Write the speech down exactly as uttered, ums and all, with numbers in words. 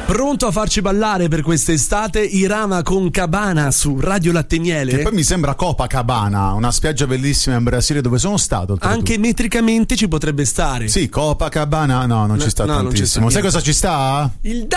Pronto a farci ballare per quest'estate? Irama con Cabana su Radio Latte e Miele. Che poi mi sembra Copacabana, una spiaggia bellissima in Brasile dove sono stato. Anche metricamente ci potrebbe stare. Sì, Copacabana, no, non no, ci sta no, tantissimo. Non ci sta Sai cosa ci sta? Il